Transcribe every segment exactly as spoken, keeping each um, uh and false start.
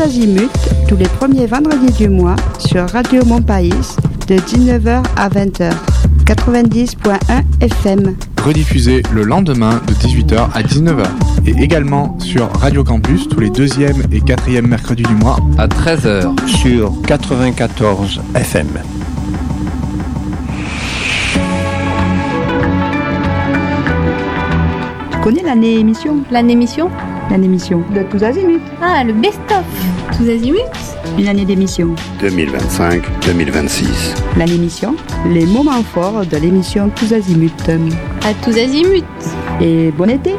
azimuts, tous les premiers vendredis du mois sur Radio Montpaïs de dix-neuf heures à vingt heures, quatre-vingt-dix point un F M. Rediffusé le lendemain de dix-huit heures à dix-neuf heures. Et également sur Radio Campus tous les deuxième et quatrième mercredis du mois à treize heures sur quatre-vingt-quatorze F M. Tu connais l'année émission? L'année émission? L'année émission de Tous Azimuts. Ah, le best-of Tous Azimuts. Une année d'émission. deux mille vingt-cinq deux mille vingt-six. L'année émission, les moments forts de l'émission Tous Azimuts. À Tous Azimuts. Et bon été.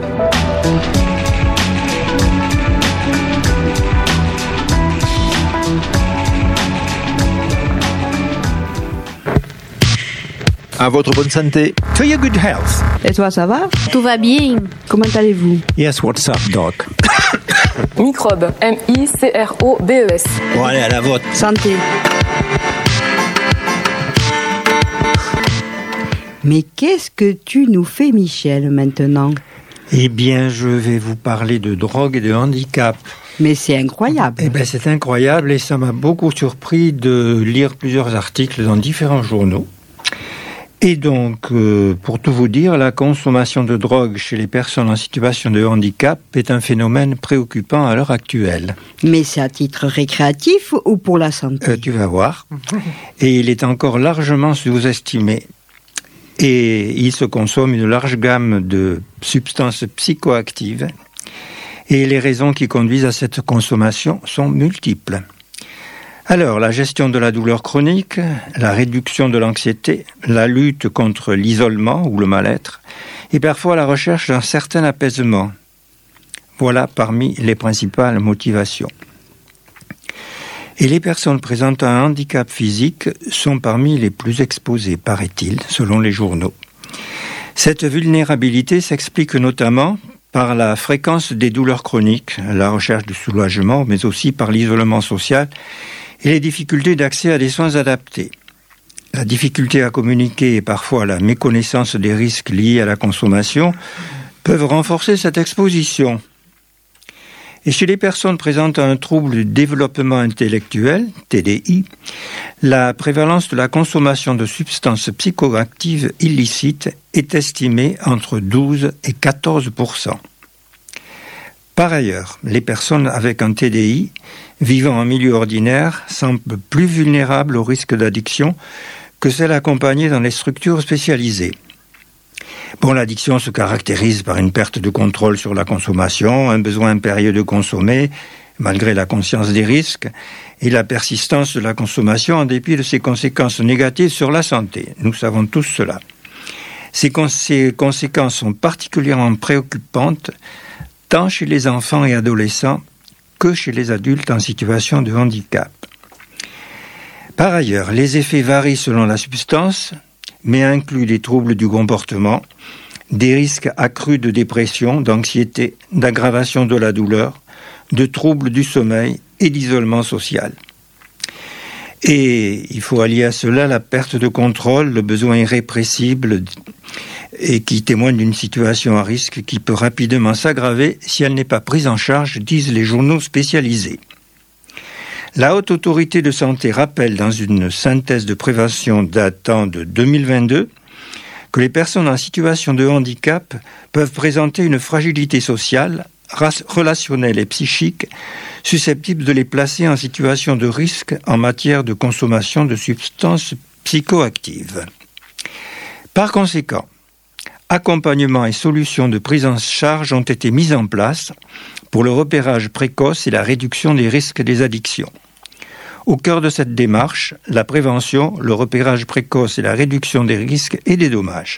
À votre bonne santé. To your good health. Et toi, ça va? Tout va bien. Comment allez-vous? Yes, what's up, doc? Microbe. M I C R O B E S. Bon, allez, à la vôtre. Santé. Mais qu'est-ce que tu nous fais, Michel, maintenant? Eh bien, je vais vous parler de drogue et de handicap. Mais c'est incroyable. Eh bien, c'est incroyable et ça m'a beaucoup surpris de lire plusieurs articles dans différents journaux. Et donc, euh, pour tout vous dire, la consommation de drogue chez les personnes en situation de handicap est un phénomène préoccupant à l'heure actuelle. Mais c'est à titre récréatif ou pour la santé? euh, Tu vas voir. Et il est encore largement sous-estimé. Et il se consomme une large gamme de substances psychoactives. Et les raisons qui conduisent à cette consommation sont multiples. Alors, la gestion de la douleur chronique, la réduction de l'anxiété, la lutte contre l'isolement ou le mal-être, et parfois la recherche d'un certain apaisement. Voilà parmi les principales motivations. Et les personnes présentant un handicap physique sont parmi les plus exposées, paraît-il, selon les journaux. Cette vulnérabilité s'explique notamment par la fréquence des douleurs chroniques, la recherche du soulagement, mais aussi par l'isolement social et les difficultés d'accès à des soins adaptés. La difficulté à communiquer et parfois la méconnaissance des risques liés à la consommation peuvent renforcer cette exposition. Et chez les personnes présentant un trouble du développement intellectuel, T D I, la prévalence de la consommation de substances psychoactives illicites est estimée entre douze et quatorze pour cent. Par ailleurs, les personnes avec un T D I vivant en milieu ordinaire semblent plus vulnérables au risque d'addiction que celles accompagnées dans les structures spécialisées. Bon, l'addiction se caractérise par une perte de contrôle sur la consommation, un besoin impérieux de consommer, malgré la conscience des risques, et la persistance de la consommation en dépit de ses conséquences négatives sur la santé. Nous savons tous cela. Ces, cons- ces conséquences sont particulièrement préoccupantes tant chez les enfants et adolescents que chez les adultes en situation de handicap. Par ailleurs, les effets varient selon la substance, mais incluent des troubles du comportement, des risques accrus de dépression, d'anxiété, d'aggravation de la douleur, de troubles du sommeil et d'isolement social. Et il faut allier à cela la perte de contrôle, le besoin irrépressible et qui témoigne d'une situation à risque qui peut rapidement s'aggraver si elle n'est pas prise en charge, disent les journaux spécialisés. La Haute Autorité de Santé rappelle dans une synthèse de prévention datant de deux mille vingt-deux que les personnes en situation de handicap peuvent présenter une fragilité sociale, relationnelle et psychique susceptible de les placer en situation de risque en matière de consommation de substances psychoactives. Par conséquent, accompagnement et solutions de prise en charge ont été mises en place pour le repérage précoce et la réduction des risques des addictions. Au cœur de cette démarche, la prévention, le repérage précoce et la réduction des risques et des dommages.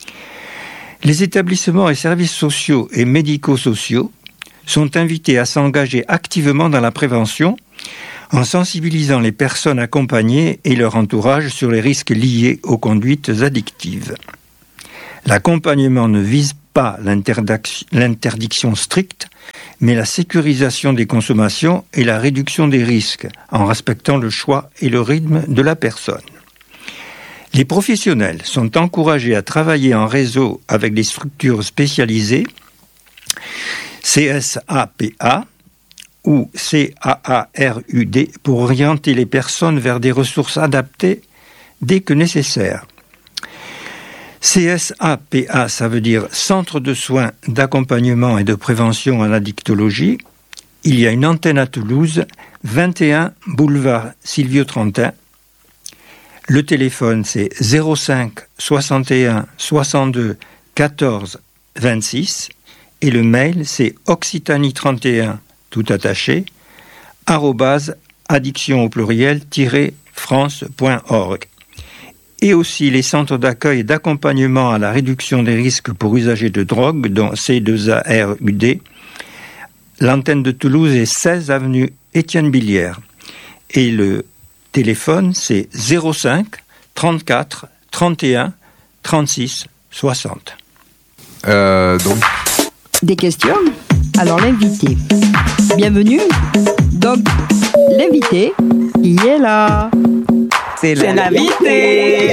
Les établissements et services sociaux et médico-sociaux sont invités à s'engager activement dans la prévention en sensibilisant les personnes accompagnées et leur entourage sur les risques liés aux conduites addictives. L'accompagnement ne vise pas l'interdiction stricte, mais la sécurisation des consommations et la réduction des risques, en respectant le choix et le rythme de la personne. Les professionnels sont encouragés à travailler en réseau avec des structures spécialisées, C S A P A, ou C A A R U D pour orienter les personnes vers des ressources adaptées dès que nécessaire. C S A P A, ça veut dire Centre de soins d'accompagnement et de prévention en addictologie. Il y a une antenne à Toulouse, vingt et un boulevard Silvio Trentin. Le téléphone, c'est zéro cinq soixante et un soixante-deux quatorze vingt-six. Et le mail, c'est occitanie trente et un, tout attaché, arrobase addiction au pluriel, france point org. Et aussi les centres d'accueil et d'accompagnement à la réduction des risques pour usagers de drogue, dont C deux A R U D. L'antenne de Toulouse est seize avenue Étienne Billière. Et le téléphone, c'est zéro cinq trente-quatre trente et un trente-six soixante. Euh, donc... Des questions? Alors l'invité. Bienvenue. Donc, l'invité, il est là. C'est l'invité.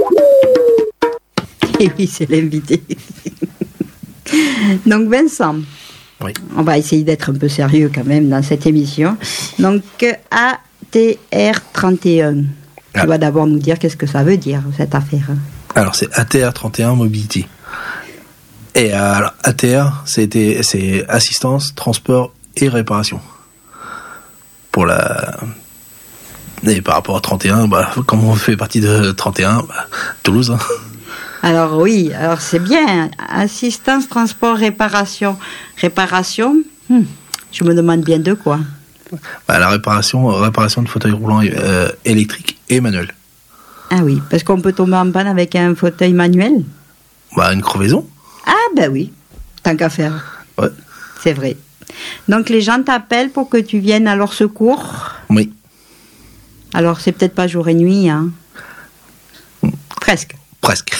Et oui, c'est l'invité. Donc Vincent, oui. On va essayer d'être un peu sérieux quand même dans cette émission. Donc A T R trente et un. Ah. Tu vas d'abord nous dire qu'est-ce que ça veut dire, cette affaire. Alors c'est A T R trente et un Mobility. Et alors, A T R, c'est, c'est assistance, transport et réparation. Pour la... Et par rapport à trente et un, bah, comme on fait partie de trente et un, bah, Toulouse. Hein. Alors oui, alors c'est bien. Assistance, transport, réparation. Réparation, hmm, je me demande bien de quoi. Bah, la réparation, réparation de fauteuils roulants euh, électriques et manuels. Ah oui, parce qu'on peut tomber en panne avec un fauteuil manuel. Bah, une crevaison. Ah ben oui, tant qu'à faire. Ouais. C'est vrai. Donc les gens t'appellent pour que tu viennes à leur secours. Oui. Alors c'est peut-être pas jour et nuit, hein. Presque. Presque.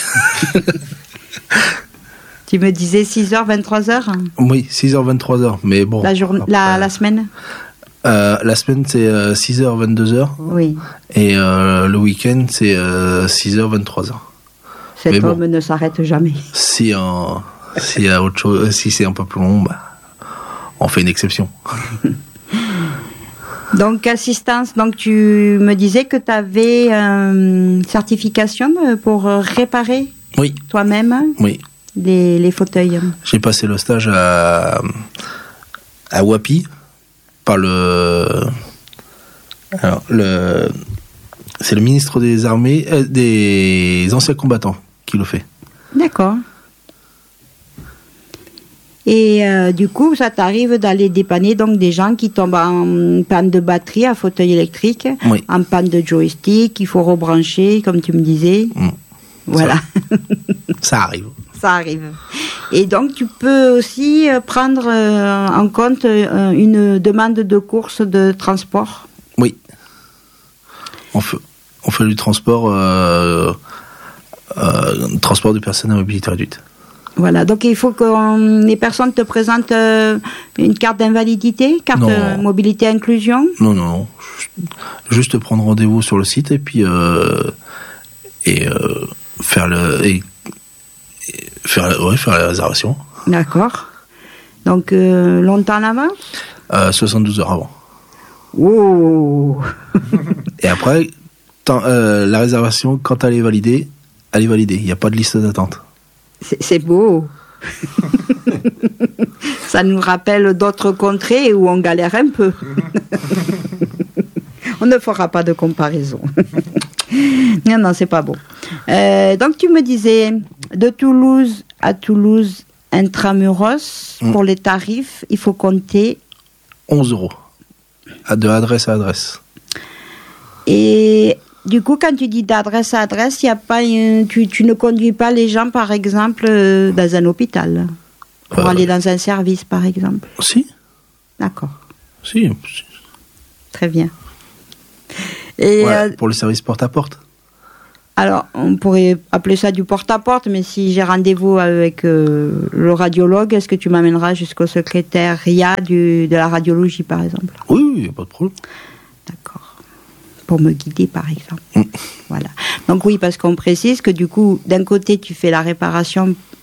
Tu me disais six heures, vingt-trois heures? Oui, six heures, vingt-trois heures, mais bon. La, journée, après, la, la semaine euh, La semaine, c'est euh, six heures, vingt-deux heures. Oui. Et euh, le week-end, c'est euh, six heures, vingt-trois heures. Cet mais homme bon, ne s'arrête jamais. Si, euh, si, y a autre chose, si c'est un peu plus long, bah, on fait une exception. Donc, assistance, donc tu me disais que tu avais une certification pour réparer oui. toi-même oui. les, les fauteuils. J'ai passé le stage à, à Wapi par le, alors, le... C'est le ministre des Armées, euh, des anciens combattants qui le fait. D'accord. Et euh, du coup, ça t'arrive d'aller dépanner donc des gens qui tombent en panne de batterie à fauteuil électrique, oui. en panne de joystick, il faut rebrancher, comme tu me disais. Mmh. Voilà. Ça, ça arrive. Ça arrive. Et donc, tu peux aussi prendre euh, en compte euh, une demande de course de transport. Oui. On fait, on fait du transport, euh, euh, transport de personnes à mobilité réduite. Voilà, donc il faut que les personnes te présentent euh, une carte d'invalidité, carte euh, mobilité inclusion. Non, non, non. Juste prendre rendez-vous sur le site et puis euh, et euh, faire le et, et faire ouais, faire la réservation. D'accord. Donc euh, longtemps en avance. Euh, soixante-douze heures avant. Oh. Et après, tant, euh, la réservation, quand elle est validée, elle est validée. Il n'y a pas de liste d'attente. C'est, c'est beau. Ça nous rappelle d'autres contrées où on galère un peu. On ne fera pas de comparaison. Non, non, c'est pas beau. Euh, donc, tu me disais, de Toulouse à Toulouse, intramuros, mmh. pour les tarifs, il faut compter... onze euros. De adresse à adresse. Et... Du coup, quand tu dis d'adresse à adresse, y a pas une, tu, tu ne conduis pas les gens, par exemple, euh, dans un hôpital, pour euh, aller dans un service, par exemple. Si. D'accord. Si. Très bien. Et ouais, euh, pour le service porte-à-porte. Alors, on pourrait appeler ça du porte-à-porte, mais si j'ai rendez-vous avec euh, le radiologue, est-ce que tu m'amèneras jusqu'au secrétariat du, de la radiologie, par exemple? Oui, oui, pas de problème. D'accord. Pour me guider, par exemple. Mmh. Voilà. Donc oui, parce qu'on précise que du coup, d'un côté, tu fais la réparation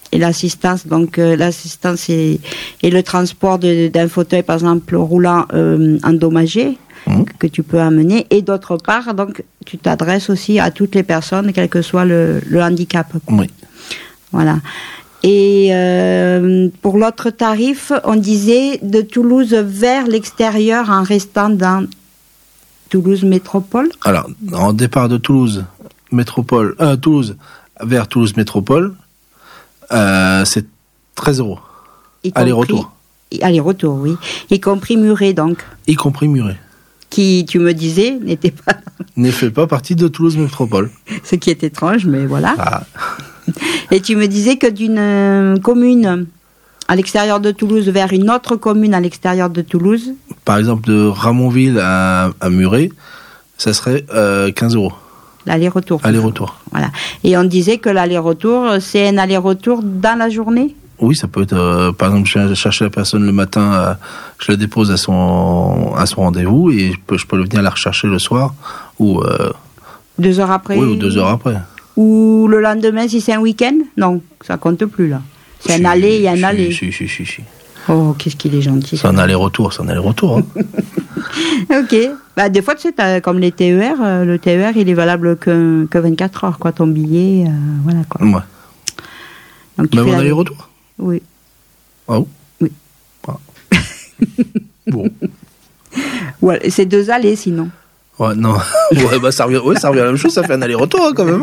et l'assistance, donc euh, l'assistance et, et le transport de, d'un fauteuil, par exemple, roulant euh, endommagé, mmh. que, que tu peux amener. Et d'autre part, donc, tu t'adresses aussi à toutes les personnes, quel que soit le, le handicap. Oui. Voilà. Et euh, pour l'autre tarif, on disait de Toulouse vers l'extérieur en restant dans Toulouse Métropole. Alors, en départ de Toulouse Métropole, euh, Toulouse vers Toulouse Métropole, euh, c'est treize euros. Aller-retour. Aller-retour, oui. Y compris Muret, donc. Y compris Muret. Qui, tu me disais, n'était pas... ne fait pas partie de Toulouse Métropole. Ce qui est étrange, mais voilà. Ah. Et tu me disais que d'une euh, commune à l'extérieur de Toulouse vers une autre commune à l'extérieur de Toulouse. Par exemple, de Ramonville à, à Muret, ça serait euh, quinze euros. L'aller-retour. Aller-retour. Voilà. Et on disait que l'aller-retour, c'est un aller-retour dans la journée ? Oui, ça peut être, euh, par exemple, je vais chercher la personne le matin, euh, je la dépose à son, à son rendez-vous et je peux, je peux venir la rechercher le soir ou... Euh, deux heures après ? Oui, ou deux heures après. Ou le lendemain si c'est un week-end ? Non, ça compte plus là. C'est si, un aller et un si, aller. Si, si, si, si. Oh, qu'est-ce qu'il est gentil. C'est un aller-retour, c'est un aller-retour. Hein. Ok. Bah, des fois, tu sais, t'as, comme les T E R, euh, le T E R, il est valable que, que vingt-quatre heures, quoi, ton billet, euh, voilà, quoi. Ouais. Donc, tu Même fais en la... aller-retour ? Oui. Ah bon ? Oui. Ah. Bon. Ouais, c'est deux allées, sinon. Ouais, non. Ouais, bah, ça revient, ouais, ça revient à la même chose, ça fait un aller-retour, hein, quand même.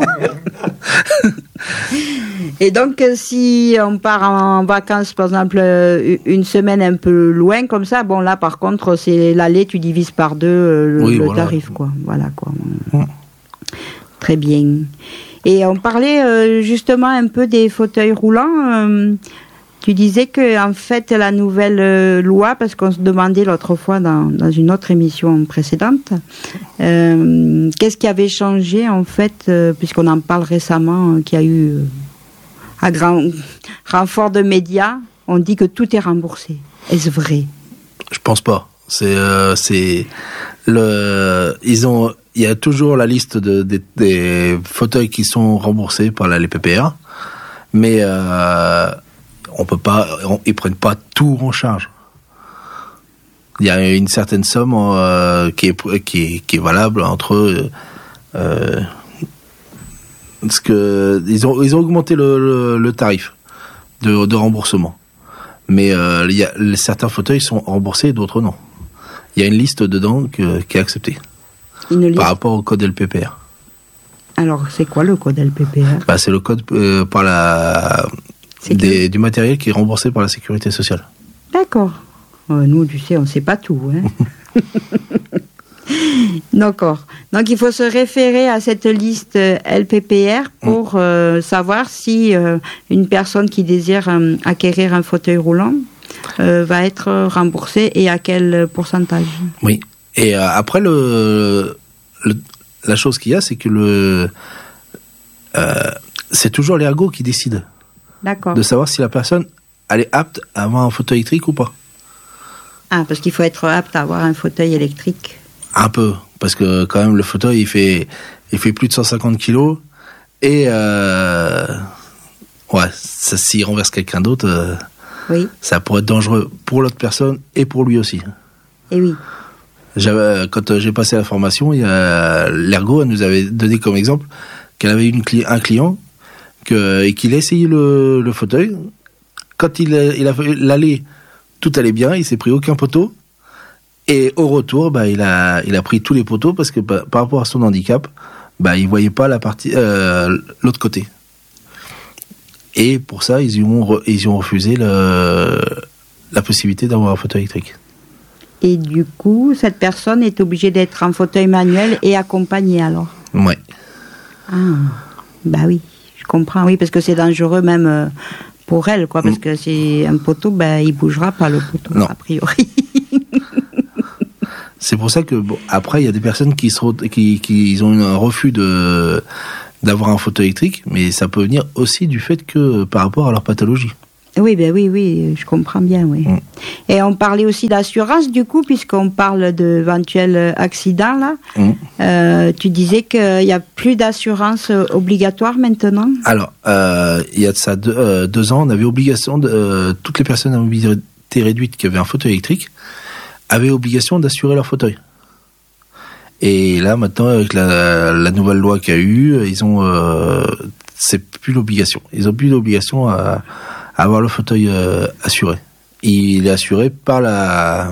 Et donc, si on part en vacances, par exemple, une semaine un peu loin, comme ça, bon, là, par contre, c'est l'aller, tu divises par deux euh, oui, le voilà. tarif, quoi. Voilà, quoi. Mmh. Très bien. Et on parlait euh, justement un peu des fauteuils roulants. Euh, tu disais que, en fait, la nouvelle euh, loi, parce qu'on se demandait l'autre fois dans, dans une autre émission précédente, euh, qu'est-ce qui avait changé, en fait, euh, puisqu'on en parle récemment, euh, qu'il y a eu, euh, à grand renfort de médias, on dit que tout est remboursé. Est-ce vrai ? Je pense pas. C'est, euh, c'est le, ils ont, il y a toujours la liste de, de, des fauteuils qui sont remboursés par la L P P R, mais euh, on peut pas, on, ils prennent pas tout en charge. Il y a une certaine somme euh, qui est qui est qui est valable entre euh, ce que ils ont ils ont augmenté le, le, le tarif de, de remboursement, mais euh, il y a certains fauteuils sont remboursés et d'autres non. Il y a une liste dedans que, qui est acceptée. Une liste. Par rapport au code L P P R. Alors, c'est quoi le code L P P R ? Bah, c'est le code euh, par la des, du matériel qui est remboursé par la sécurité sociale. D'accord. Euh, nous, tu sais, on ne sait pas tout. Hein. D'accord. Donc, il faut se référer à cette liste L P P R pour mmh. euh, savoir si euh, une personne qui désire euh, acquérir un fauteuil roulant euh, va être remboursée et à quel pourcentage. Oui. Et euh, après, le, le, la chose qu'il y a, c'est que le, euh, c'est toujours l'ergo qui décide. D'accord. De savoir si la personne elle est apte à avoir un fauteuil électrique ou pas. Ah, parce qu'il faut être apte à avoir un fauteuil électrique. Un peu, parce que quand même le fauteuil il fait, il fait plus de cent cinquante kilos et euh, ouais, ça, s'il renverse quelqu'un d'autre, euh, oui. ça pourrait être dangereux pour l'autre personne et pour lui aussi. Et oui. J'avais, quand j'ai passé la formation, il y a, l'ergo elle nous avait donné comme exemple qu'elle avait une, un client que, et qu'il a essayé le, le fauteuil. Quand il, il a fait l'aller, tout allait bien, il s'est pris aucun poteau. Et au retour, bah, il a, il a pris tous les poteaux parce que bah, par rapport à son handicap, bah, il voyait pas la partie, euh, l'autre côté. Et pour ça, ils y ont, ils y ont refusé le, la possibilité d'avoir un fauteuil électrique. Et du coup, cette personne est obligée d'être en fauteuil manuel et accompagnée alors ? Ouais. Ah, bah oui, je comprends, oui, parce que c'est dangereux même euh, pour elle, quoi, parce mmh. que c'est un poteau, bah, il bougera pas le poteau, non. A priori. C'est pour ça que bon, après il y a des personnes qui se qui qui ont un refus de d'avoir un fauteuil électrique, mais ça peut venir aussi du fait que par rapport à leur pathologie. Oui, ben oui, oui, je comprends bien, oui. Mm. Et on parlait aussi d'assurance, du coup, puisqu'on parle d'éventuels accidents, là. Mm. Euh, tu disais qu'il n'y a plus d'assurance obligatoire maintenant. Alors, euh, il y a de ça deux, euh, deux ans, on avait obligation, de, euh, toutes les personnes à mobilité réduite qui avaient un fauteuil électrique avaient obligation d'assurer leur fauteuil. Et là, maintenant, avec la, la nouvelle loi qu'il y a eu, ils ont, euh, c'est plus l'obligation. Ils ont plus l'obligation à, à avoir le fauteuil euh, assuré. Il est assuré par la,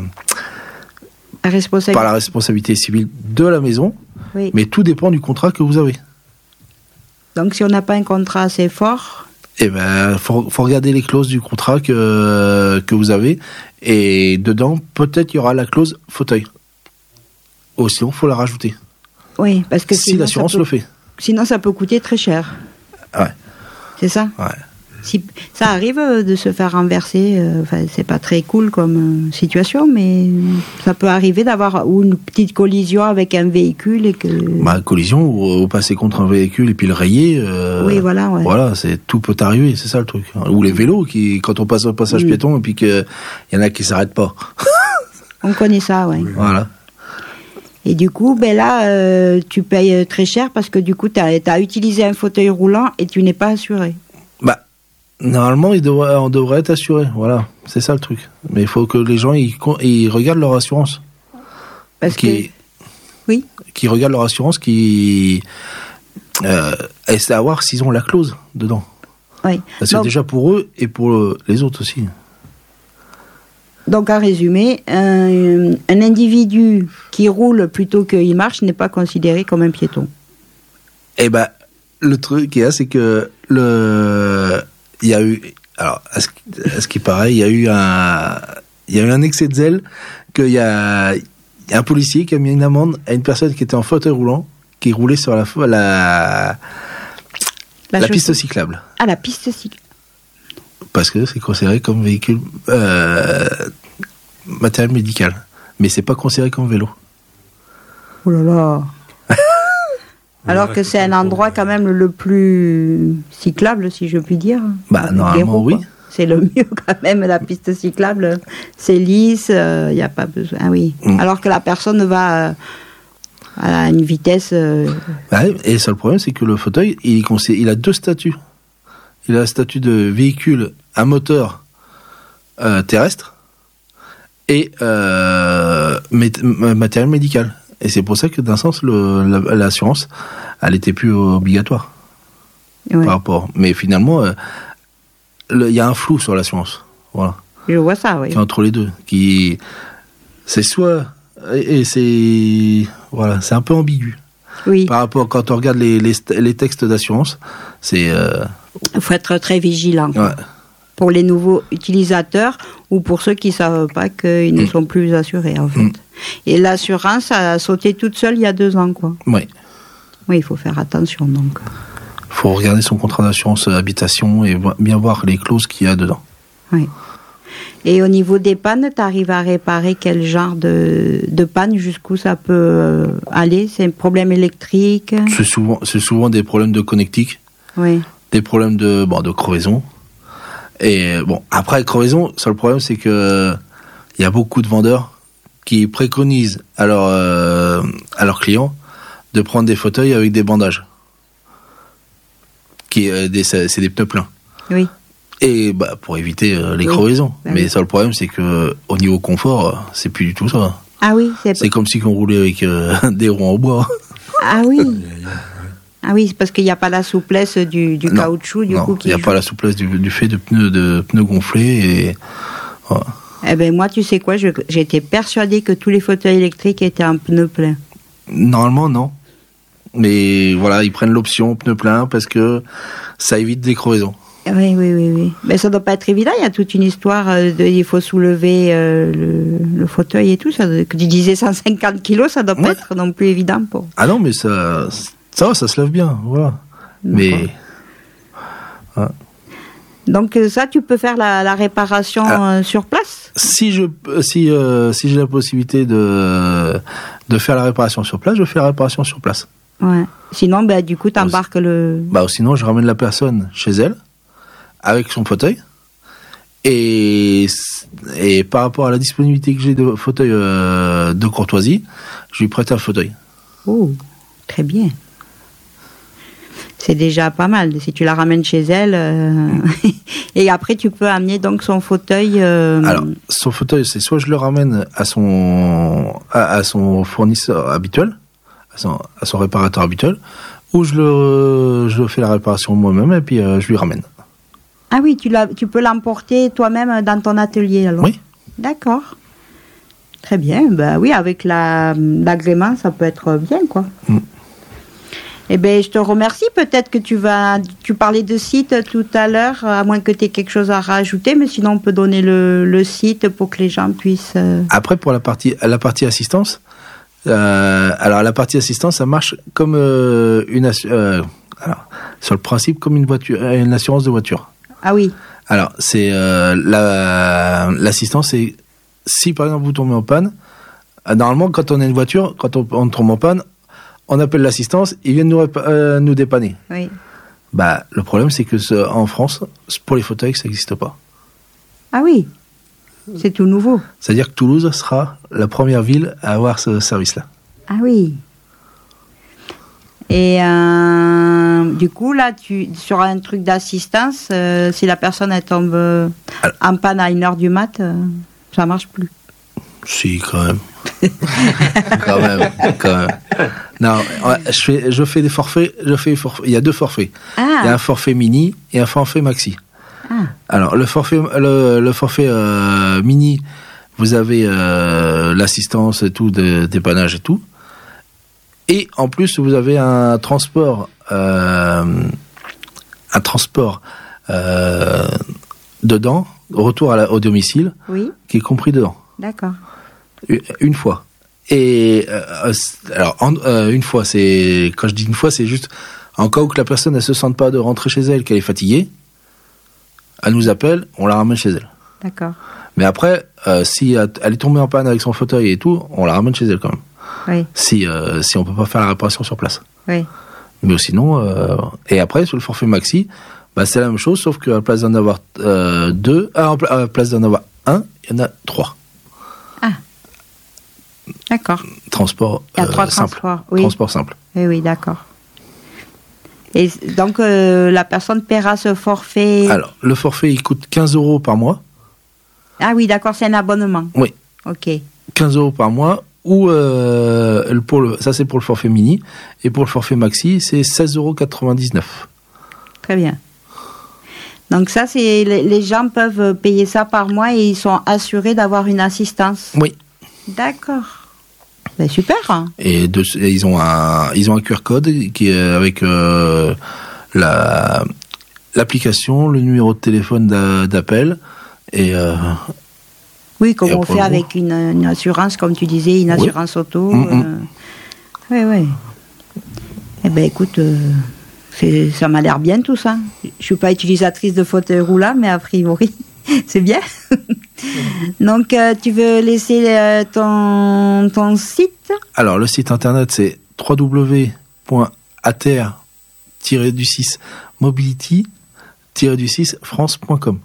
La responsabilité. par la responsabilité civile de la maison, Oui. mais tout dépend du contrat que vous avez. Donc, si on n'a pas un contrat assez fort, Eh ben, faut, faut regarder les clauses du contrat que que vous avez, et dedans, peut-être il y aura la clause fauteuil. Ou sinon, faut la rajouter. oui, parce que Si sinon, l'assurance ça peut, le fait. sinon ça peut coûter très cher. Ouais. C'est ça. Ouais. Si, ça arrive euh, de se faire renverser. euh, Enfin, c'est pas très cool comme euh, situation, mais ça peut arriver d'avoir ou une petite collision avec un véhicule et que. Bah, collision ou, ou passer contre un véhicule et puis le rayer. euh, Oui, voilà, ouais. Voilà, c'est tout peut arriver, c'est ça le truc. Ou les vélos qui, quand on passe au passage Mm. piéton et puis que il y en a qui s'arrêtent pas. On connaît ça, ouais. Voilà. Et du coup, ben là, euh, tu payes très cher parce que du coup, tu as utilisé un fauteuil roulant et tu n'es pas assuré. Bah, normalement, il devrait, on devrait être assuré. Voilà, c'est ça le truc. Mais il faut que les gens ils, ils regardent leur assurance. Parce qui, que. Oui. Qui regardent leur assurance, qui euh, essaient à voir s'ils ont la clause dedans. Oui. C'est Donc, déjà pour eux et pour euh, les autres aussi. donc, en résumé, un, un individu qui roule plutôt qu'il marche n'est pas considéré comme un piéton. Eh ben, le truc qu'il y a, c'est que le, il y a eu, alors, à ce, à ce qui paraît, il y a eu un, il y a eu un excès de zèle, qu'il y a, il y a un policier qui a mis une amende à une personne qui était en fauteuil roulant, qui roulait sur la, la, la, la piste cyclable. Ah, la piste cyclable. Parce que c'est considéré comme véhicule, euh, matériel médical. Mais c'est pas considéré comme vélo. Oh là là. Alors que c'est un endroit quand même le plus cyclable, si je puis dire. Bah, Avec normalement, les roues, oui. quoi. C'est le mieux quand même, la piste cyclable. C'est lisse, il euh, n'y a pas besoin. Ah oui. Mm. Alors que la personne va euh, à une vitesse. Euh... Bah, et ça, le problème, c'est que le fauteuil, il, il a deux statuts. Il a le statut de véhicule à moteur euh, terrestre et euh, mét- matériel médical. Et c'est pour ça que d'un sens, le, la, l'assurance, elle était plus obligatoire Ouais. par rapport. Mais finalement, euh, il y a un flou sur l'assurance. Voilà. Je vois ça, oui. Qui est entre les deux. Qui, c'est soit et, et c'est voilà, c'est un peu ambigu. Oui. Par rapport quand on regarde les les, les textes d'assurance, c'est euh, Il faut être très vigilant. ouais. Pour les nouveaux utilisateurs ou pour ceux qui ne savent pas qu'ils ne Mm. sont plus assurés, en fait. Mm. Et l'assurance a sauté toute seule il y a deux ans, quoi. Oui. Oui, il faut faire attention, donc. Il faut regarder son contrat d'assurance habitation et vo- bien voir les clauses qu'il y a dedans. Oui. Et au niveau des pannes, tu arrives à réparer quel genre de, de panne, jusqu'où ça peut euh, aller? C'est un problème électrique? C'est souvent, c'est souvent des problèmes de connectique, Oui. des problèmes de, bon, de crevaison. Et bon, après crevaison, ça, le problème, c'est que il y a beaucoup de vendeurs qui préconisent à, leur, euh, à leurs clients de prendre des fauteuils avec des bandages. Qui, euh, des, c'est c'est des pneus pleins. Oui. Et bah, pour éviter euh, les Oui. crevaisons. Bah Mais oui. ça, le problème, c'est que au niveau confort, euh, c'est plus du tout ça. Ah oui, c'est... C'est comme si on roulait avec euh, des roues en bois. Ah oui. Ah oui, c'est parce qu'il n'y a pas la souplesse du, du Non, caoutchouc, du non, coup, il qui n'y a joue. pas la souplesse du, du fait de pneus, de pneus gonflés. Et, voilà. Eh ben moi, tu sais quoi, je- j'étais persuadée que tous les fauteuils électriques étaient en pneus pleins. Normalement, non. Mais voilà, ils prennent l'option pneu plein parce que ça évite des crevaisons. Oui, oui, oui, oui. Mais ça doit pas être évident. Il y a toute une histoire. euh, De, il faut soulever euh, le, le fauteuil et tout. Ça, que tu disais cent cinquante kilos, ça doit pas Ouais. être non plus évident pour. Ah non, mais ça, ça, va, ça se lève bien, voilà. Mais Donc euh, ça, tu peux faire la, la réparation Ah. euh, sur place. si je, si, euh, si j'ai la possibilité de, de faire la réparation sur place, je fais la réparation sur place. Ouais. Sinon, ben du coup, t'embarques le. Bah, sinon, je ramène la personne chez elle avec son fauteuil Et, et par rapport à la disponibilité que j'ai de fauteuil euh, de courtoisie, je lui prête un fauteuil. Oh, très bien. C'est déjà pas mal. Si tu la ramènes chez elle, euh, et après tu peux amener donc son fauteuil. Euh... Alors, son fauteuil, c'est soit je le ramène à son à, à son fournisseur habituel, à son, à son réparateur habituel, ou je le je fais la réparation moi-même et puis euh, je lui ramène. Ah oui, tu, l'as, tu peux l'emporter toi-même dans ton atelier alors. Oui. D'accord. Très bien. Ben oui, avec la, l'agrément, ça peut être bien, quoi. Mm. Eh bien, je te remercie. Peut-être que tu vas... Tu parlais de site tout à l'heure, à moins que tu aies quelque chose à rajouter, mais sinon, on peut donner le, le site pour que les gens puissent... Euh... Après, pour la partie, la partie assistance, euh, alors la partie assistance, ça marche comme euh, une... Euh, alors, sur le principe, comme une, voiture, une assurance de voiture. Ah oui. Alors, c'est euh, la, l'assistance, c'est si par exemple vous tombez en panne, euh, normalement quand on a une voiture, quand on, on tombe en panne, on appelle l'assistance, ils viennent nous, euh, nous dépanner. Oui. Bah, le problème c'est que ce, en France, pour les fauteuils, ça n'existe pas. Ah oui, c'est tout nouveau. C'est-à-dire que Toulouse sera la première ville à avoir ce service-là. Ah oui. Et euh, du coup, là, tu, sur un truc d'assistance, euh, si la personne elle tombe euh, en panne à une heure du mat, euh, ça marche plus. Si, quand même. quand même, quand même. Non, je fais, je fais des forfaits. Je fais forfaits. Il y a deux forfaits. Ah. Il y a un forfait mini et un forfait maxi. Ah. Alors, le forfait, le, le forfait euh, mini, vous avez euh, l'assistance et tout, de dépannage et tout. Et en plus, vous avez un transport, euh, un transport euh, dedans, retour à la, au domicile, oui. qui est compris dedans. D'accord. Une fois. Et euh, alors, en, euh, une fois, c'est quand je dis une fois, c'est juste en cas où que la personne ne se sente pas de rentrer chez elle, qu'elle est fatiguée, elle nous appelle, on la ramène chez elle. D'accord. Mais après, euh, si elle est tombée en panne avec son fauteuil et tout, on la ramène chez elle quand même. Oui. Si, euh, si on peut pas faire la réparation sur place. Oui. Mais sinon, euh, et après, sur le forfait maxi, bah, c'est la même chose, sauf qu'à la place d'en avoir euh, deux, à la place d'en avoir un, il y en a trois. Ah. D'accord. Transport il y a trois euh, simple. Oui. Transport simple. Oui, oui, d'accord. Et donc, euh, la personne paiera ce forfait. Alors, le forfait, il coûte quinze euros par mois. Ah oui, d'accord, c'est un abonnement. Oui. Ok. quinze euros par mois. Ou euh, pour le, ça c'est pour le forfait mini, et pour le forfait maxi c'est seize euros quatre-vingt-dix-neuf. Très bien. Donc ça c'est les gens peuvent payer ça par mois et ils sont assurés d'avoir une assistance. Oui. D'accord. Ben, super. Hein. Et, de, et ils ont un ils ont un Q R code qui est avec euh, la l'application, le numéro de téléphone d'a, d'appel et euh, oui, comme on fait avec une, une assurance, comme tu disais, une assurance oui. auto. Oui, euh... oui. oui. Eh bien, écoute, euh, c'est, ça m'a l'air bien tout ça. Je ne suis pas utilisatrice de fauteuil roulant, mais a priori, c'est bien. Donc, euh, tu veux laisser euh, ton, ton site ? Alors, le site internet, c'est w w w point a t r tiret six mobility tiret six france point com.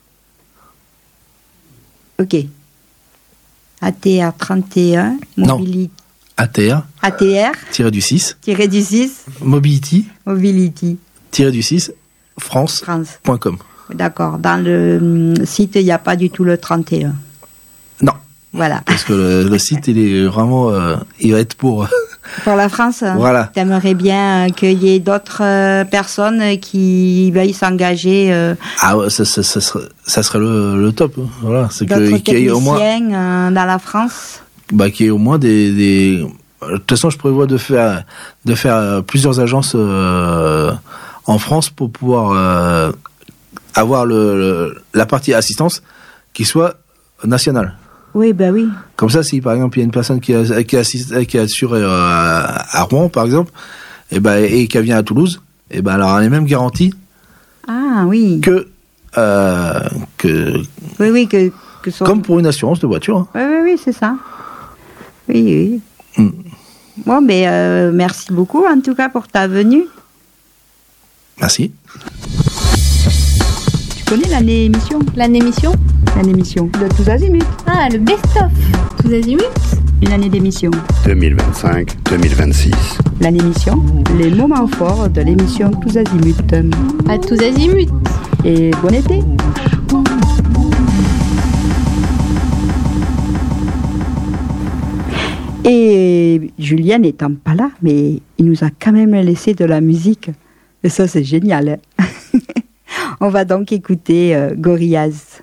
Ok. A T R trente et un, Mobility. Non. A T R. A T R. Tiré du six. Tiré du six. Mobility. Mobility. Tiré du six. France. France. .com. D'accord. Dans le site, il n'y a pas du tout le trente et un. Non. Voilà. Parce que le, le site, il est vraiment, euh, il va être pour. Pour la France. Voilà. Tu aimerais bien qu'il y ait d'autres euh, personnes qui veuillent s'engager. Euh, ah ouais, ça, ça, ça, serait, ça serait le, le top. Voilà. C'est d'autres que, qu'il y ait au moins. Euh, dans la France. Bah, qu'il y ait au moins des, des. De toute façon, je prévois de faire, de faire plusieurs agences euh, en France pour pouvoir euh, avoir le, le, la partie assistance qui soit nationale. Oui, ben bah oui. Comme ça, si par exemple il y a une personne qui est qui assiste, qui est assurée euh, à Rouen, par exemple, et ben et qui vient à Toulouse, et ben alors elle a les mêmes garanties. Ah oui. Que euh, que. Oui, oui, que, que son... Comme pour une assurance de voiture. Oui, oui, oui, c'est ça. Oui, oui. Mm. Bon, mais euh, merci beaucoup en tout cas pour ta venue. Merci. connais l'année émission? L'année émission? L'année émission de Tous Azimuts. Ah, le best-of. Tous azimuts. Une année d'émission. deux mille vingt-cinq deux mille vingt-six. L'année émission. Les moments forts de l'émission Tous Azimuts. À tous azimuts. Et bon été. Et Julien n'étant pas là, mais il nous a quand même laissé de la musique. Et ça, c'est génial. Hein. On va donc écouter euh, Gorillaz.